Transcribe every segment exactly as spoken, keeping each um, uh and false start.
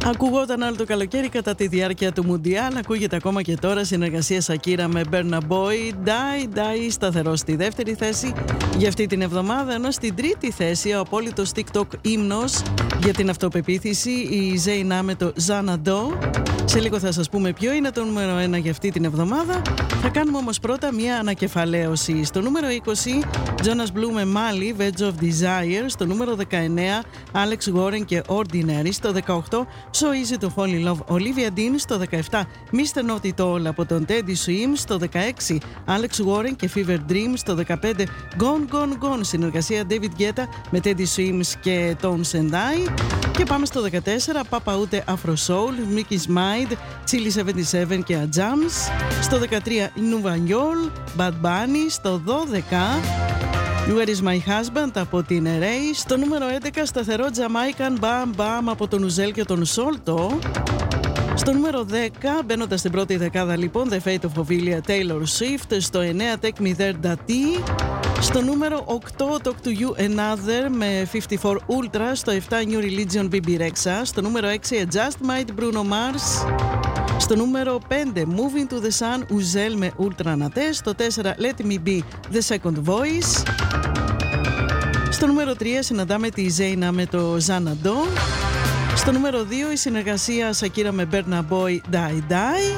Ακουγόταν άλλο το καλοκαίρι κατά τη διάρκεια του Μουντιάλ. Ακούγεται ακόμα και τώρα συνεργασία Σακύρα με Burna Boy. Die, die, σταθερό στη δεύτερη θέση για αυτή την εβδομάδα. Ενώ στην τρίτη θέση ο απόλυτος TikTok ύμνος για την αυτοπεποίθηση, η Ζέινα με το Xanadu. Σε λίγο θα σας πούμε ποιο είναι το νούμερο ένα για αυτή την εβδομάδα. Θα κάνουμε όμως πρώτα μια ανακεφαλαίωση. Στο νούμερο είκοσι, Jonas Blue με Mali, Wedge of Desire. Στο νούμερο δεκαεννέα, Alex Warren και Ordinary. Στο δεκαοκτώ, So Easy to Fall in Love, Olivia Dean. Στο δεκαεπτά, μίστερ Not It All από τον Teddy Swims. Στο δεκαέξι, Alex Warren και Fever Dream. Στο δεκαπέντε, Gone Gone Gone, συνεργασία David Guetta με Teddy Swims και Tones and I. Και πάμε στο δεκατέσσερα, Papa Ute Afro Soul, Mickey's Mind, Chili εβδομήντα επτά και Ajams. Στο δεκατρία, Nouveau Bad Bunny. Στο δώδεκα, Where is my husband από την Ray. Στο νούμερο έντεκα, σταθερό Jamaican Bam Bam από τον Ουζέλ και τον Solto. Στο νούμερο δέκα, μπαίνοντας στην πρώτη δεκάδα λοιπόν, The Fate of Ophelia, Taylor Swift. Στο εννέα, Take Me There, Dati. Στο νούμερο οκτώ, Talk to You Another με πενήντα τέσσερα Ultra. Στο επτά, New Religion, μπι μπι Rexha. Στο νούμερο έξι, Just Might, Bruno Mars. Στο νούμερο πέντε, Moving to the Sun, Uzel με Ultra Nates. Στο τέσσερα, Let Me Be, The Second Voice. Στο νούμερο τρία, συναντάμε τη Ζέινα με το Xanadu. Στο νούμερο δύο, η συνεργασία Σακύρα με Burna Boy, Die Die.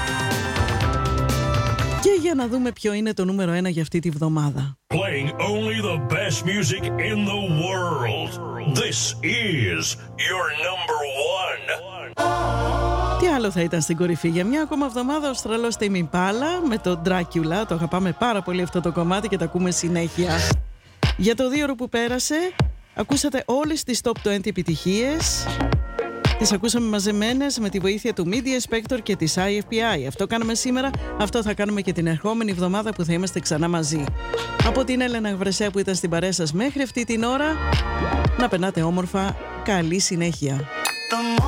Και για να δούμε ποιο είναι το νούμερο ένα για αυτή τη βδομάδα. Playing only the best music in the world. This is your number one. Τι άλλο θα ήταν στην κορυφή? Για μια ακόμα εβδομάδα ο Αυστραλός Tame Impala με το Dracula. Το αγαπάμε πάρα πολύ αυτό το κομμάτι και το ακούμε συνέχεια. Για το δύο ώρο που πέρασε ακούσατε όλες τις top είκοσι επιτυχίες. Τις ακούσαμε μαζεμένες με τη βοήθεια του Media Spector και της άι εφ πι άι. Αυτό κάναμε σήμερα, αυτό θα κάνουμε και την ερχόμενη εβδομάδα που θα είμαστε ξανά μαζί. Από την Έλενα Βρεσέα που ήταν στην παρέα σας μέχρι αυτή την ώρα, να περνάτε όμορφα, καλή συνέχεια.